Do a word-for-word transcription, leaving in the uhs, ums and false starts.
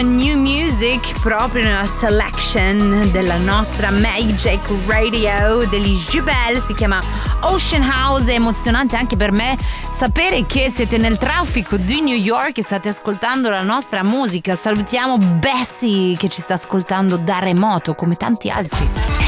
new music proprio nella selection della nostra Magic Radio degli Jubel. Si chiama Ocean House. È emozionante anche per me sapere che siete nel traffico di New York e state ascoltando la nostra musica. Salutiamo Bessie che ci sta ascoltando da remoto come tanti altri.